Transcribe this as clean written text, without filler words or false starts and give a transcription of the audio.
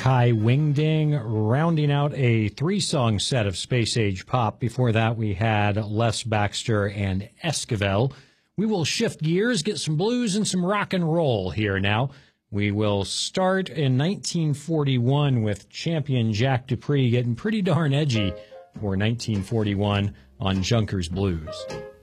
Kai Wingding, rounding out a three-song set of Space Age Pop. Before that, we had Les Baxter and Esquivel. We will shift gears, get some blues and some rock and roll here now. We will start in 1941 with champion Jack Dupree getting pretty darn edgy for 1941 on Junkers Blues.